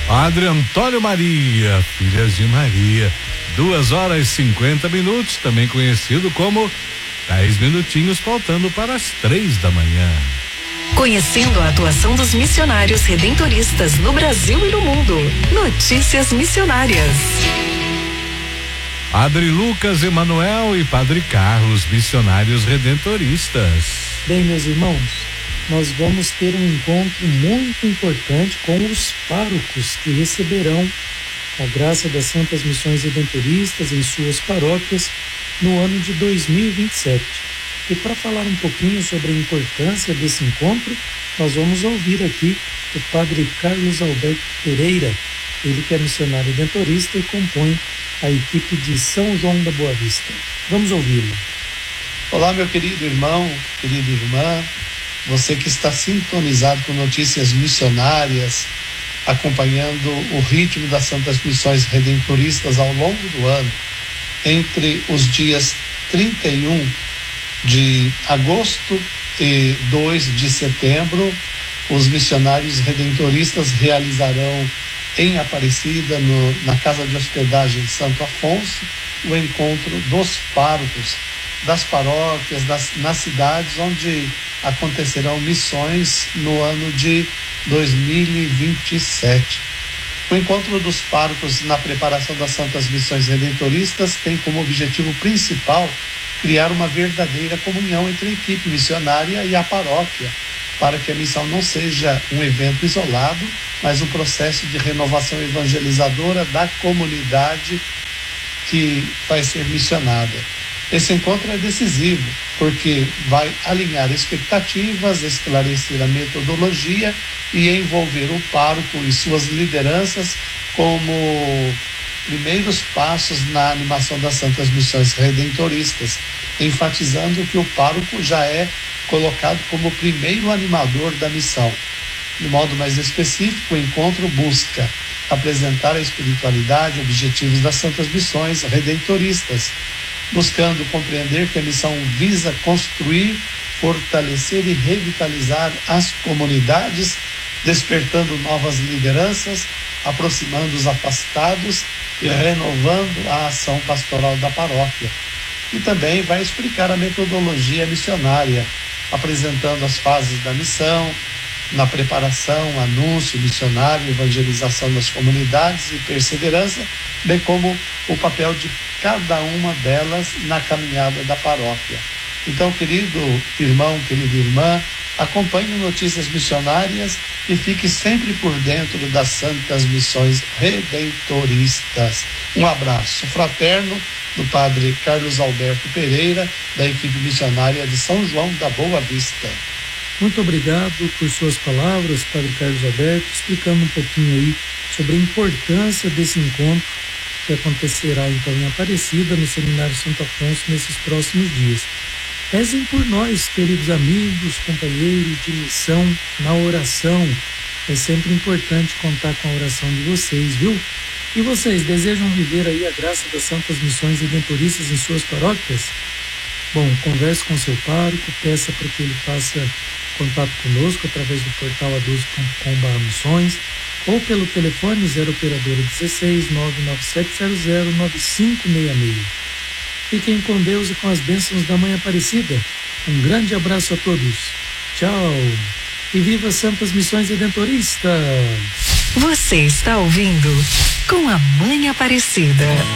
Padre Antônio Maria, Filhas de Maria, 2h50, também conhecido como 10 minutinhos faltando para as 3 da manhã. Conhecendo a atuação dos missionários redentoristas no Brasil e no mundo. Notícias missionárias. Padre Lucas Emanuel e Padre Carlos, missionários redentoristas. Bem, meus irmãos, nós vamos ter um encontro muito importante com os párocos que receberão a graça das Santas Missões Redentoristas em suas paróquias no ano de 2027. E para falar um pouquinho sobre a importância desse encontro, nós vamos ouvir aqui o Padre Carlos Alberto Pereira, ele que é missionário redentorista e compõe a equipe de São João da Boa Vista. Vamos ouvi-lo. Olá, meu querido irmão, querida irmã, você que está sintonizado com notícias missionárias, acompanhando o ritmo das Santas Missões Redentoristas ao longo do ano, entre os dias 31 de agosto e 2 de setembro, os missionários redentoristas realizarão em Aparecida, na Casa de Hospedagem Santo Afonso, o encontro dos párocos das paróquias, nas cidades onde acontecerão missões no ano de 2027. O encontro dos párocos na preparação das Santas Missões Redentoristas tem como objetivo principal criar uma verdadeira comunhão entre a equipe missionária e a paróquia, para que a missão não seja um evento isolado, mas um processo de renovação evangelizadora da comunidade que vai ser missionada. Esse encontro é decisivo, porque vai alinhar expectativas, esclarecer a metodologia e envolver o pároco e suas lideranças como primeiros passos na animação das Santas Missões Redentoristas, enfatizando que o pároco já é colocado como o primeiro animador da missão. De modo mais específico, o encontro busca apresentar a espiritualidade, objetivos das Santas Missões Redentoristas, buscando compreender que a missão visa construir, fortalecer e revitalizar as comunidades, despertando novas lideranças, aproximando os afastados e renovando a ação pastoral da paróquia. E também vai explicar a metodologia missionária, apresentando as fases da missão, na preparação, anúncio missionário, evangelização das comunidades e perseverança, bem como o papel de cada uma delas na caminhada da paróquia. Então, querido irmão, querida irmã, acompanhe notícias missionárias e fique sempre por dentro das Santas Missões Redentoristas. Um abraço fraterno do Padre Carlos Alberto Pereira, da equipe missionária de São João da Boa Vista. Muito obrigado por suas palavras, Padre Carlos Alberto, explicando um pouquinho aí sobre a importância desse encontro que acontecerá então em Aparecida, no Seminário Santo Afonso, nesses próximos dias. Rezem por nós, queridos amigos, companheiros de missão, na oração. É sempre importante contar com a oração de vocês, viu? E vocês desejam viver aí a graça das Santas Missões Redentoristas em suas paróquias? Bom, converse com seu pároco, peça para que ele faça contato conosco através do portal a12.com/missões ou pelo telefone 0 operadora 16 99700 9566. Fiquem com Deus e com as bênçãos da Mãe Aparecida. Um grande abraço a todos. Tchau. E viva Santas Missões Redentoristas. Você está ouvindo Com a Mãe Aparecida.